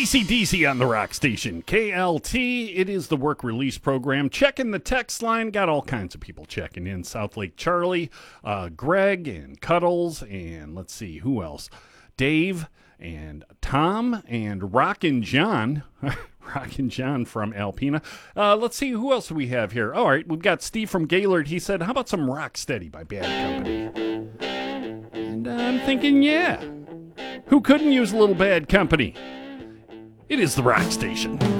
AC/DC on the Rock Station, KLT. It is the work release program. Checking the text line. Got all kinds of people checking in. South Lake Charlie, Greg, and Cuddles, and let's see, who else? Dave, and Tom, and Rockin' John. Rockin' John from Alpena. Let's see, who else do we have here? All right, we've got Steve from Gaylord. He said, how about some Rocksteady by Bad Company? And I'm thinking, yeah. Who couldn't use a little Bad Company? It is the Rock Station.